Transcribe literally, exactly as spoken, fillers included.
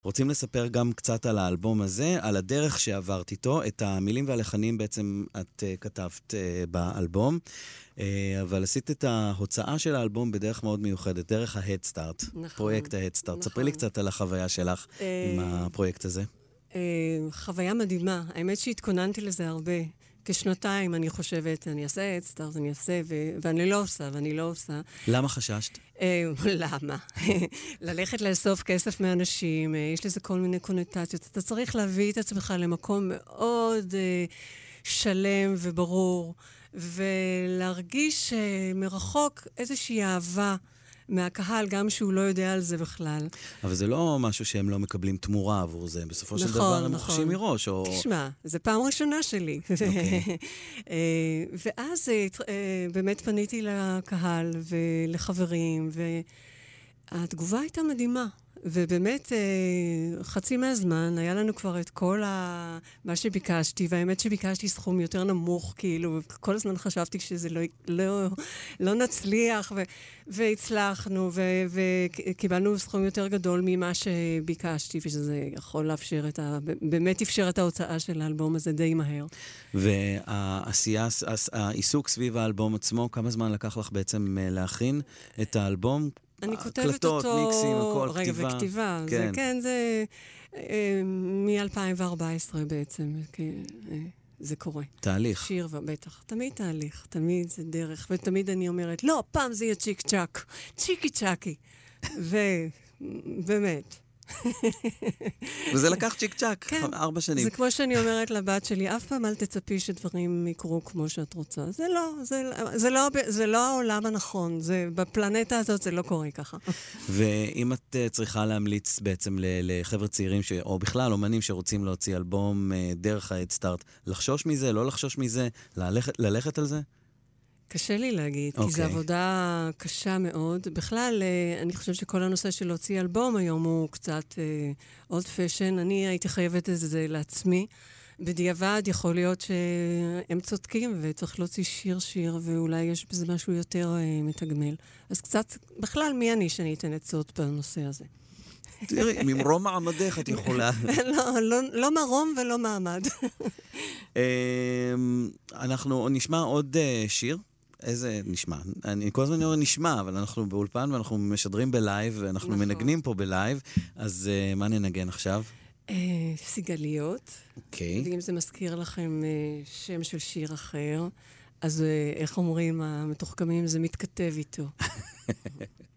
רוצים לספר גם קצת על האלבום הזה, על הדרך שעברת איתו, את המילים והלחנים בעצם את uh, כתבת uh, באלבום, uh, אבל עשית את ההוצאה של האלבום בדרך מאוד מיוחדת, דרך ה-Head Start, נכון, פרויקט ה-Head Start. נכון. ספרי לי קצת על החוויה שלך עם הפרויקט הזה. חוויה מדהימה, האמת שהתכוננתי לזה הרבה. כשנתיים, אני חושבת, אני אעשה Head Start, אני אעשה, ו- ואני לא עושה, ואני לא עושה. למה חששת? למה? ללכת לאסוף כסף מאנשים, יש לזה כל מיני קונוטציות. אתה צריך להביא את עצמך למקום מאוד שלם וברור, ולהרגיש מרחוק איזושהי אהבה מהקהל, גם שהוא לא יודע על זה בכלל. אבל זה לא משהו שהם לא מקבלים תמורה עבור זה. בסופו של נכון, דבר הם נכון. מוחשים מראש. או... תשמע, זו פעם ראשונה שלי. אוקיי. ואז באמת פניתי לקהל ולחברים, והתגובה הייתה מדהימה. ובאמת, חצי מהזמן היה לנו כבר את כל ה... מה שביקשתי, והאמת שביקשתי סכום יותר נמוך, כאילו, כל הזמן חשבתי שזה לא, לא, לא נצליח, ו... והצלחנו, ו... וקיבלנו סכום יותר גדול ממה שביקשתי, ושזה יכול לאפשר את ה... באמת אפשר את ההוצאה של האלבום הזה די מהר. והעשייה, העיסוק סביב האלבום עצמו, כמה זמן לקח לך בעצם להכין את האלבום? אני כותבת אותו... מיקסים, הכל, רגע, כתיבה. וכתיבה. כן. זה, כן, זה מ-אלפיים וארבע עשרה בעצם, זה קורה. תהליך. שיר ובטח. תמיד תהליך, תמיד זה דרך, ותמיד אני אומרת, לא, פעם זה יהיה צ'יק צ'אק, צ'יקי צ'אקי. ובאמת. וזה לקח צ'יק צ'אק, כן. ארבע שנים. זה כמו שאני אומרת לבת שלי, אף פעם אל תצפי שדברים יקרו כמו שאת רוצה. זה לא, זה, זה לא, זה לא העולם הנכון. זה, בפלנטה הזאת זה לא קורה ככה. ואם את צריכה להמליץ בעצם לחבר'ה צעירים, ש... או בכלל אומנים שרוצים להוציא אלבום דרך ה-Head Start, לחשוש מזה, לא לחשוש מזה, ללכת, ללכת על זה? קשה לי להגיד, okay. כי זו עבודה קשה מאוד. בכלל, אני חושבת שכל הנושא של להוציא אלבום היום הוא קצת אולד פשן. אני הייתי חייבת את זה לעצמי. בדיעבד יכול להיות שהם צודקים וצריך להוציא שיר שיר, ואולי יש בזה משהו יותר מתגמל. אז קצת, בכלל, מי אני שאני אתן עצות בנושא הזה? תראי, ממרום מעמדך את יכולה. לא, לא, לא מרום ולא מעמד. אנחנו נשמע עוד שיר. איזה נשמע? אני כל הזמן אומר נשמע, אבל אנחנו באולפן ואנחנו משדרים בלייב, ואנחנו נכון. מנגנים פה בלייב, אז uh, מה ננגן עכשיו? Uh, סיגליות. אוקיי. Okay. ואם זה מזכיר לכם uh, שם של שיר אחר, אז uh, איך אומרים המתוחכמים, זה מתכתב איתו.